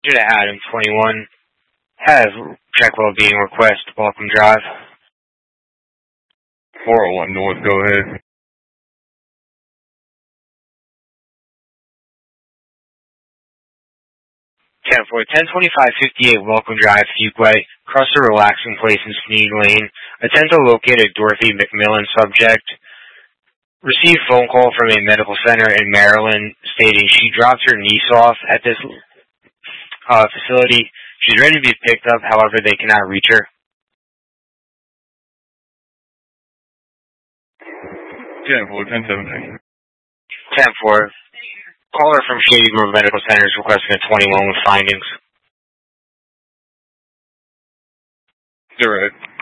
to Adam 21. Have check well-being request. Welcome drive. 401 North, go ahead. Ten 102558 Welcome Drive, Fuquay. Cross the relaxing place in Sneed Lane. Attempt to locate a Dorothy McMillan subject. Received phone call from a medical center in Maryland stating she dropped her niece off at this facility. She's ready to be picked up, however, they cannot reach her. 10-4, 10-7. 10-4. Caller from Shady Grove Medical Center is requesting a 21 with findings. You're right.